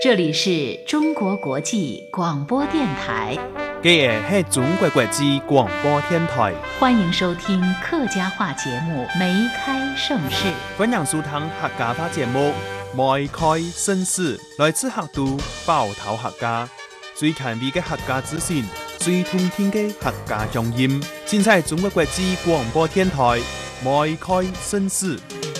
这里是中国国际广播电台。 这个是中国国际广播电台。 欢迎收听客家话节目《梅开盛世》。 欢迎收听客家话节目《梅开盛世》，来自客都包头客家，最权威的客家资讯，最通听的客家乡音，尽在中国国际广播电台《梅开盛世》。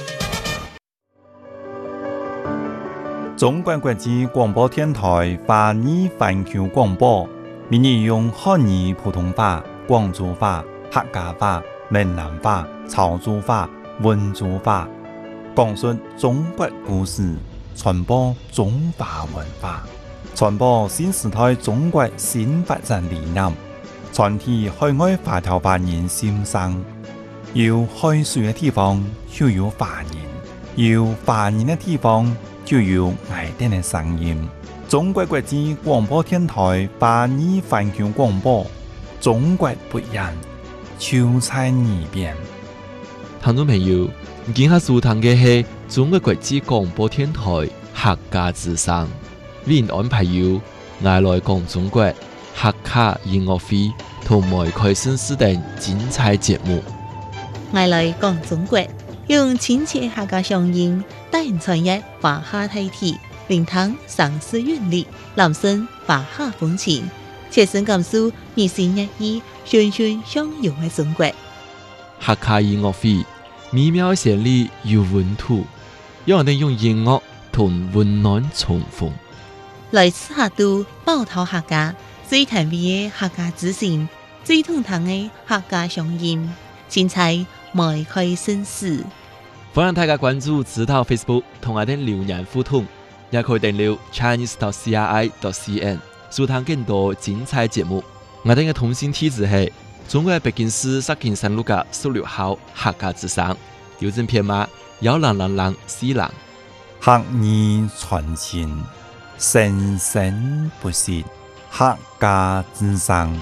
中国国际广播电台华语环球广播，每日用汉语、普通话、广州话、客家话、闽南话、潮州话、温州话，讲述中国故事，传播中华文化，传播新时代中国新发展理念，传递海外华侨华人心声。有海水的地方就有华人，有华人的地方就有爱店的声音。中国国际广播电台华语环球广播，中国不一样，就在耳边。 听众朋友，今下收听的是中国国际广播电台客家之声，为您安排有爱来讲中国客家音乐会同梅开盛世等精彩节目。 爱来讲中国，用亲切客家乡音带人传阅华夏大体，聆听上世韵律，揽声华夏风情，切身感受日新月异、循循相融的中国。 客家音乐会美妙旋律有温度，让我哋用音乐同温暖重逢。 来自客都包头客家，最权威的客家资讯，最通透的客家乡音，精彩梅开盛世。 欢迎大家关注指导 Facebook 同我哋留言互动，也可以订閱 chinese.cri.cn 收聽更多精彩節目。我哋嘅通訊地址係中國北京市石景山路嘅16號客家之聲，郵政編碼10004人。 客語傳情，生生不息，客家之聲。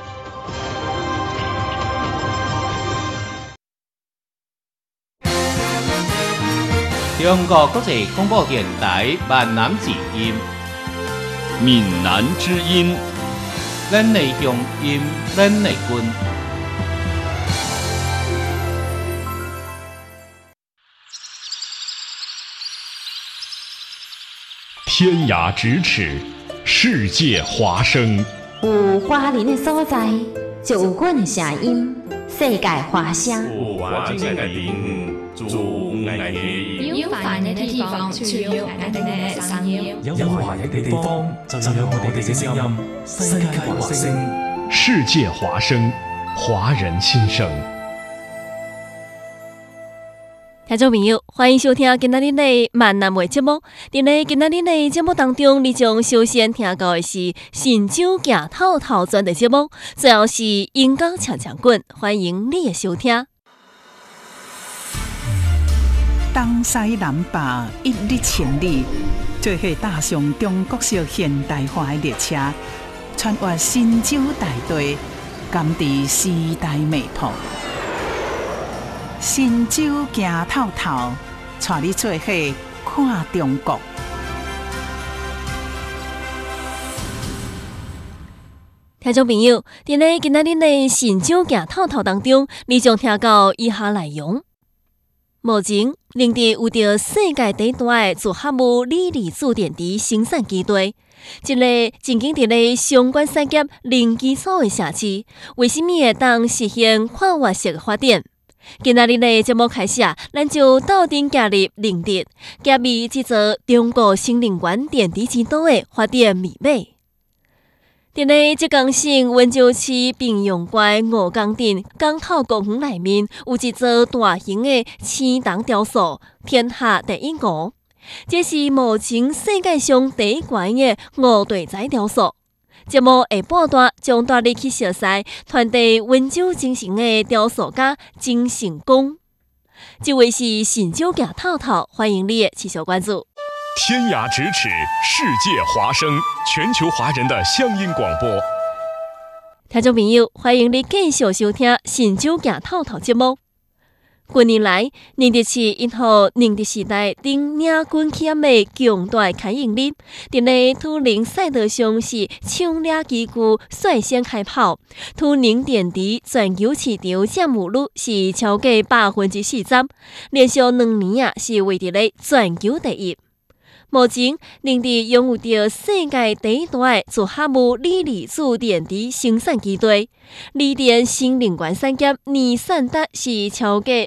中國國際廣播電台閩南之音， 閩南之音， 咱的鄉音，咱的根。 天涯咫尺，世界華聲。 有華人的所在，就有阮的聲音，世界華聲。 有華人的地方，就有愛的音。 有華人的地方，就有愛的聲音。 有華人的地方，就有我哋嘅聲音。世界華聲， 世界華聲，華人心聲。 聽眾朋友，歡迎收聽今仔日的閩南話節目。在今仔日的節目當中，你將首先聽到的是神州行透透專題節目，最後是音樂搶搶棍，歡迎你的收聽。 東西南北一日千里，做伙踏上中國式現代化的列車，穿越神州大地，感知時代脈搏。神州行透透，帶你做伙看中國。 聽眾朋友，在今仔日的神州行透透當中，你將聽到以下內容。目前，林地有着世界第一大的組合物鋰離子電池生產基地，一個曾經在相關產業零基礎的城市，為什麼會當實現跨越式的發展？今仔日的節目開始，咱就鬥陣加入林地，加入這座中國新能源電池之都的發展密碼。在浙江省溫州市平陽街吳江鎮港口公園內面，有一座大型的青銅雕塑，天下第一吳。這是目前世界上第一關的吳地材雕塑。節目下半段將帶你去熟悉傳遞溫州精神的雕塑家曾成功。這位是神州行透透，歡迎你持續關注。 天涯咫尺，世界華聲，全球華人的鄉音廣播。 聽眾朋友，歡迎你繼續收聽神州行透透節目。 近年来，宁德市因后宁德时代等领军企业的强大开盈利，伫咧土宁赛道上是抢掠机具率先开跑，土宁电池全球市场占有率是超过40%，连续2年是位伫咧全球第一。目前，宁德拥有着世界第一大的组合物锂离子电池生产基地，锂电新能源产业年产值是超过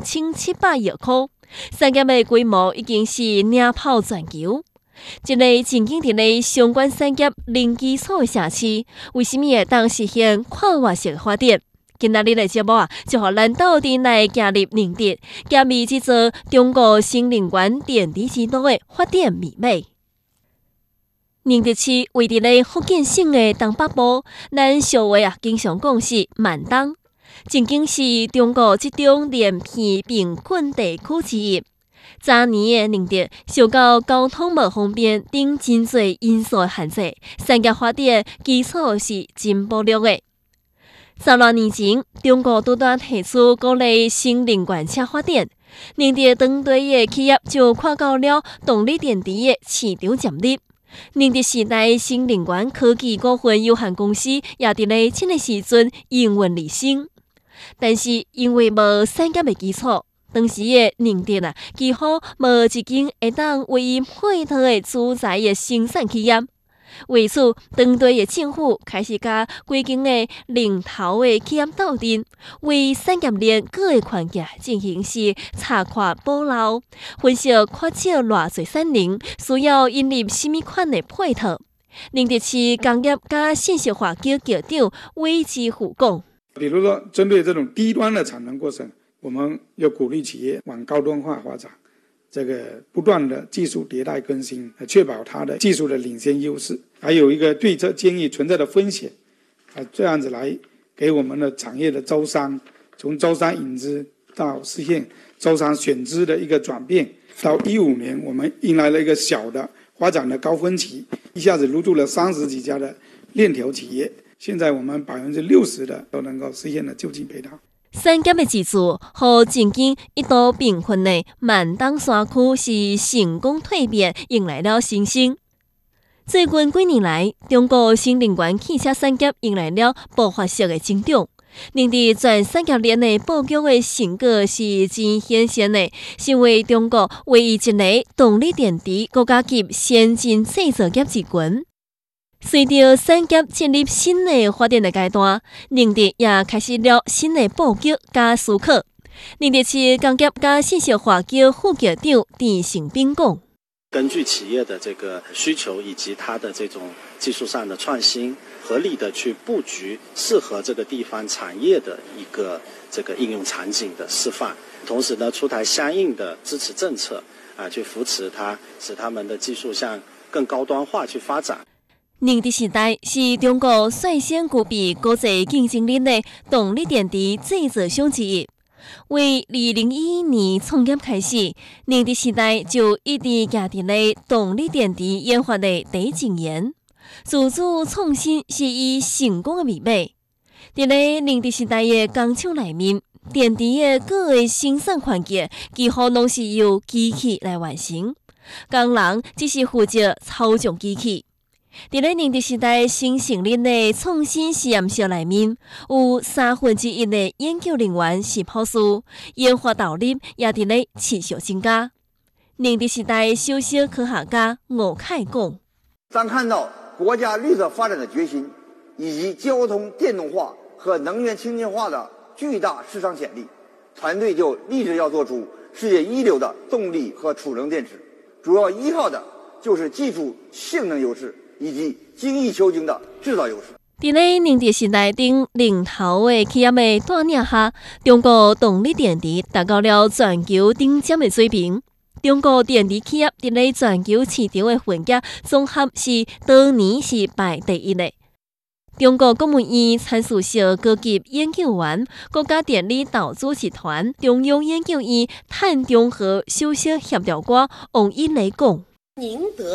2700亿元，产业的规模已经是领跑全球。一个真正伫咧相关产业零基础的城市，为什么会当实现跨越式的发展？今仔日的节目就互咱斗阵来加入宁德，加密这座中国新能源电池之都的发展密码。宁德市位伫咧福建省的东北部，咱俗话经常讲是闽东，正经是中国这种连片贫困地区之一。早年的宁德受到交通无方便等真侪因素的限制，产业发展基础是真薄弱的。10多年前，中国不断提出鼓励新能源车发展，宁德当地的企业就看到了动力电池的市场潜力。宁德时代新能源科技股份有限公司也伫咧这个时阵营运立升，但是因为无产业的基础，当时的宁德几乎无一间会当为伊配套的资材的生产企业。为此，当地的政府开始甲几间的领头的企业斗阵，为产业链各个环节进行是查看补漏，分析缺少偌侪产能，需要引入什么款的配套。宁德市工业加信息化局局长韦之虎讲： 比如说，针对这种低端的产能过程，我们要鼓励企业往高端化发展。这个不断的技术迭代更新，确保它的技术的领先优势，还有一个对这建议存在的风险，这样子来给我们的产业的招商，从招商引资到实现招商选资的一个转变。到2015年，我们迎来了一个小的发展的高峰期，一下子入驻了30几家的链条企业，现在我们60%的都能够实现了就近配套。 产业的支柱，和曾经一度贫困的闽东山区是成功蜕变，迎来了新生。最近几年来，中国新能源汽车产业迎来了爆发式的增长。宁德全产业链的布局的成果是真显现的，成为中国唯一一个动力电池国家级先进制造业之群。随着产业进入新的发展的阶段，宁德也开始了新的布局加思考。宁德市工业加信息化局副局长陈成斌讲： 根据企业的这个需求以及它的这种技术上的创新，合理的去布局适合这个地方产业的一个这个应用场景的示范，同时呢，出台相应的支持政策去扶持它，使他们的技术向更高端化去发展。 宁德时代是中国率先具备国际竞争力的动力电池制造商之一。为2011年创业开始，宁德时代就一直行伫咧动力电池研发的第一前沿。自主创新是伊成功的密码。伫咧宁德时代的工厂内面，电池的各个生产环节几乎拢是由机器来完成，工人只是负责操纵机器。伫咧宁德时代新成立的创新实验室内面，有1/3的研究人员是博士，研发投入也伫咧持续增加。宁德时代首席科学家吴凯讲： 当看到国家绿色发展的决心，以及交通电动化和能源清洁化的巨大市场潜力，团队就立志要做出世界一流的动力和储能电池，主要依靠的就是技术性能优势以及精益求精的制造优势。 伫咧宁德时代等领头的企业的带领下，中国动力电池达到了全球顶尖的水平。中国电池企业伫咧全球市场的份额总和是当年是排第一的。中国国务院参事室高级研究员、国家电力投资集团中央研究院碳中和首席协调官王英雷讲： 宁德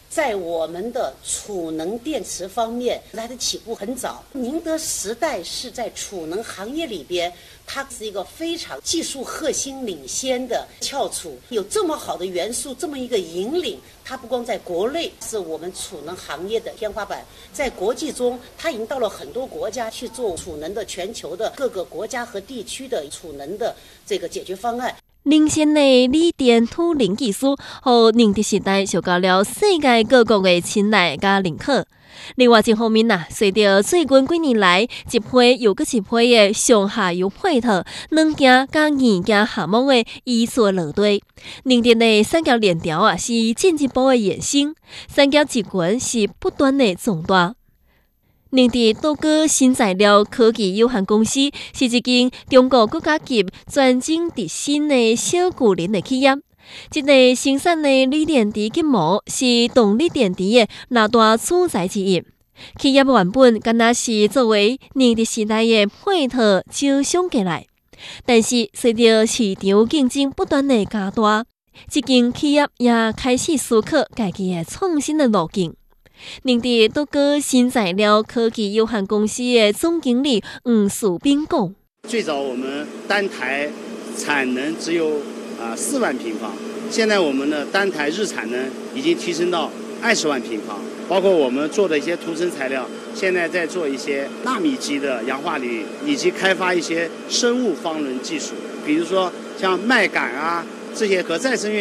在我们的储能电池方面，它的起步很早。宁德时代是在储能行业里边，它是一个非常技术核心领先的翘楚，有这么好的元素，这么一个引领，它不光在国内是我们储能行业的天花板，在国际中，它引导了很多国家去做储能的全球的各个国家和地区的储能的这个解决方案。 领先的锂电土能技术和宁德时代受到了世界各国的青睐和认可。另外一方面随着最近几年来一批又一批的上下游配套软件和硬件项目的依次落地，宁德的产业链条是进一步的延伸，产业集群是不断的壮大。宁德多个新材料科技有限公司是一间中国国家级专精伫新的小巨人的企业。这个生产的锂电池规模是动力电池的老大主材之一。企业原本敢若是作为宁德时代的配套招商过来，但是随着市场竞争不断的加大，这间企业也开始思考家己的创新的路径。宁德多个新材料科技有限公司的总经理吴树斌讲： 最早我们单台产能只有4万平方，现在我们的单台日产能已经提升到20万平方，包括我们做的一些涂层材料，现在在做一些纳米级的氧化铝，以及开发一些生物方轮技术，比如说像麦秆这些可再生